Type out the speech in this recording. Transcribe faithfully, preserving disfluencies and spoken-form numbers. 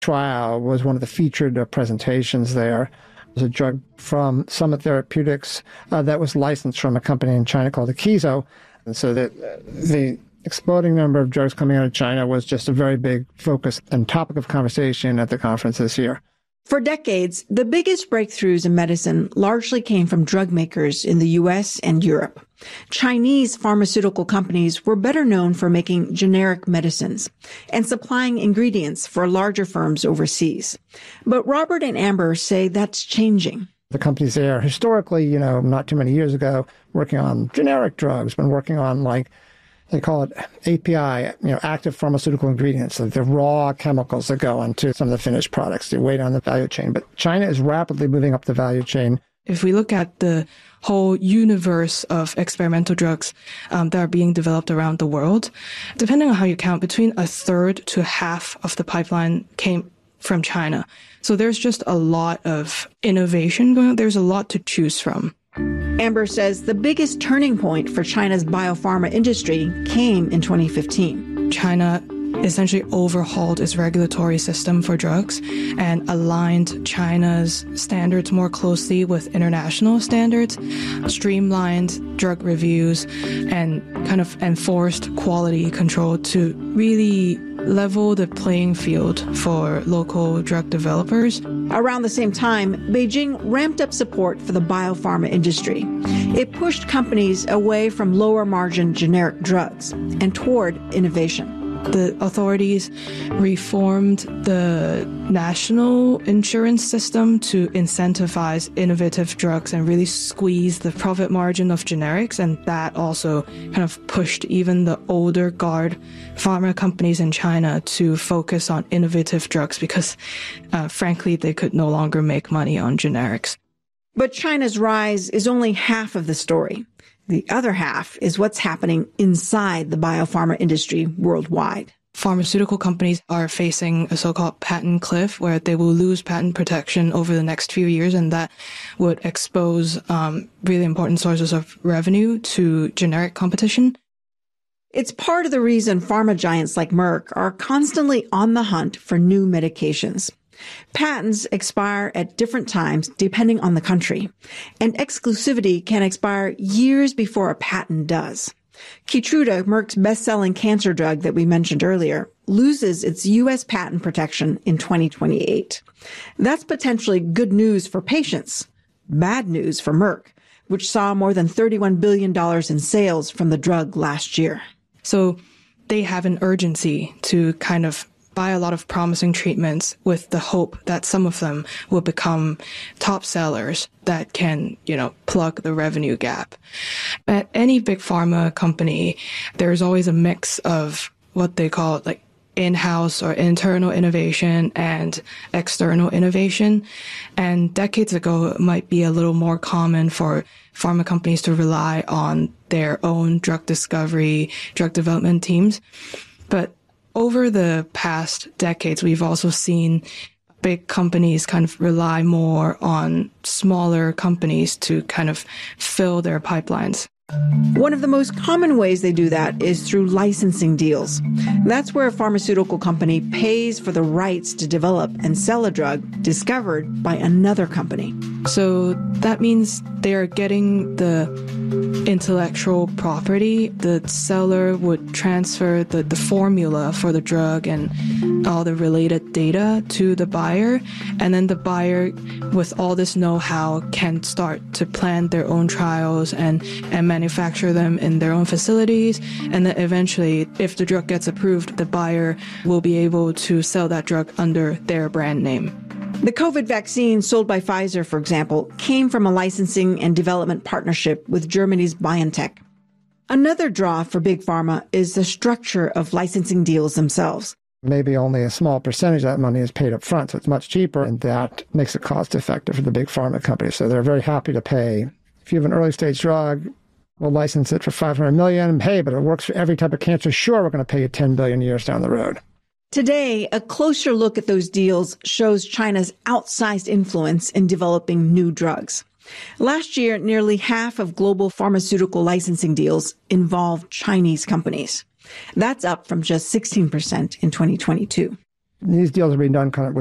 trial was one of the featured uh, presentations there. It was a drug from Summit Therapeutics uh, that was licensed from a company in China called Akeso. And so that uh, the exploding number of drugs coming out of China was just a very big focus and topic of conversation at the conference this year. For decades, the biggest breakthroughs in medicine largely came from drug makers in the U S and Europe. Chinese pharmaceutical companies were better known for making generic medicines and supplying ingredients for larger firms overseas. But Robert and Amber say that's changing. The companies there, historically, you know, not too many years ago, working on generic drugs, been working on, like, they call it A P I, you know, active pharmaceutical ingredients, like the raw chemicals that go into some of the finished products. They wait on the value chain. But China is rapidly moving up the value chain. If we look at the whole universe of experimental drugs um, that are being developed around the world, depending on how you count, between a third to half of the pipeline came from China. So there's just a lot of innovation going on. There's a lot to choose from. Amber says the biggest turning point for China's biopharma industry came in twenty fifteen. China essentially overhauled its regulatory system for drugs and aligned China's standards more closely with international standards, streamlined drug reviews, and kind of enforced quality control to really level the playing field for local drug developers. Around the same time, Beijing ramped up support for the biopharma industry. It pushed companies away from lower-margin generic drugs and toward innovation. The authorities reformed the national insurance system to incentivize innovative drugs and really squeeze the profit margin of generics. And that also kind of pushed even the older guard pharma companies in China to focus on innovative drugs because, uh, frankly, they could no longer make money on generics. But China's rise is only half of the story. The other half is what's happening inside the biopharma industry worldwide. Pharmaceutical companies are facing a so-called patent cliff where they will lose patent protection over the next few years, and that would expose um, really important sources of revenue to generic competition. It's part of the reason pharma giants like Merck are constantly on the hunt for new medications. Patents expire at different times depending on the country, and exclusivity can expire years before a patent does. Keytruda, Merck's best-selling cancer drug that we mentioned earlier, loses its U S patent protection in twenty twenty-eight. That's potentially good news for patients, bad news for Merck, which saw more than thirty-one billion dollars in sales from the drug last year. So they have an urgency to kind of buy a lot of promising treatments with the hope that some of them will become top sellers that can, you know, plug the revenue gap. At any big pharma company, there's always a mix of what they call like in-house or internal innovation and external innovation. And decades ago, it might be a little more common for pharma companies to rely on their own drug discovery, drug development teams. But over the past decades, we've also seen big companies kind of rely more on smaller companies to kind of fill their pipelines. One of the most common ways they do that is through licensing deals. That's where a pharmaceutical company pays for the rights to develop and sell a drug discovered by another company. So that means they're getting the intellectual property. The seller would transfer the, the formula for the drug and all the related data to the buyer. And then the buyer, with all this know-how, can start to plan their own trials and, and manufacture them in their own facilities. And then eventually, if the drug gets approved, the buyer will be able to sell that drug under their brand name. The COVID vaccine sold by Pfizer, for example, came from a licensing and development partnership with Germany's BioNTech. Another draw for Big Pharma is the structure of licensing deals themselves. Maybe only a small percentage of that money is paid up front, so it's much cheaper, and that makes it cost effective for the big pharma companies. So they're very happy to pay. If you have an early stage drug, we'll license it for five hundred million dollars. Hey, but it works for every type of cancer. Sure, we're going to pay you ten billion dollars years down the road. Today, a closer look at those deals shows China's outsized influence in developing new drugs. Last year, nearly half of global pharmaceutical licensing deals involved Chinese companies. That's up from just sixteen percent in twenty twenty-two. these deals are being done kind of with